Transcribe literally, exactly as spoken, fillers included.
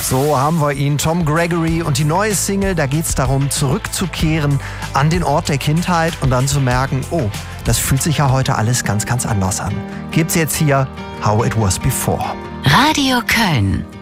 So haben wir ihn, Tom Gregory. Und die neue Single, da geht es darum, zurückzukehren an den Ort der Kindheit und dann zu merken, oh, das fühlt sich ja heute alles ganz, ganz anders an. Gibt's jetzt hier How It Was Before. Radio Köln.